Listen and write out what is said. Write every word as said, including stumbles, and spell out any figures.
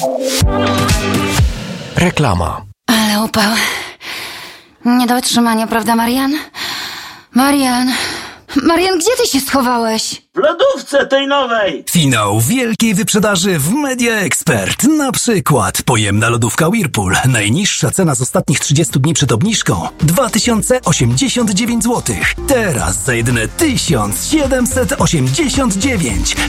Reklama. Ale upał. Nie do wytrzymania, prawda, Marian? Marian... Marian, gdzie ty się schowałeś? W lodówce tej nowej! Finał wielkiej wyprzedaży w Media Expert. Na przykład pojemna lodówka Whirlpool. Najniższa cena z ostatnich trzydziestu dni przed obniżką dwa tysiące osiemdziesiąt dziewięć złotych. Teraz za jedyne tysiąc siedemset osiemdziesiąt dziewięć.